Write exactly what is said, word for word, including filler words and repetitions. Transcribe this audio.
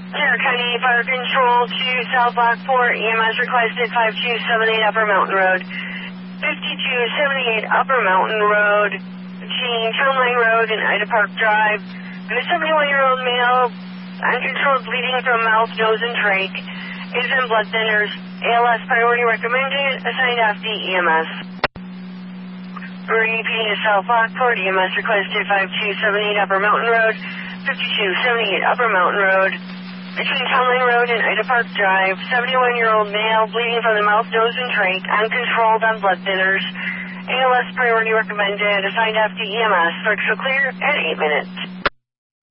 Center County Fire Control to South Lockport. E M S requested five two seven eight Upper Mountain Road. fifty-two seventy-eight Upper Mountain Road. Between Town Line Road and Ida Park Drive. And a seventy-one-year-old male, uncontrolled bleeding from mouth, nose, and trach. Is in blood thinners. A L S priority recommended. Assigned F D E M S. Repeating to South Lockport. E M S requested five two seven eight Upper Mountain Road. fifty-two seventy-eight Upper Mountain Road. Between Town Line Road and Ida Park Drive. seventy-one-year-old male, bleeding from the mouth, nose, and trach. Uncontrolled on blood thinners. A L S priority recommended. Assigned F D E M S. Circle clear at eight minutes.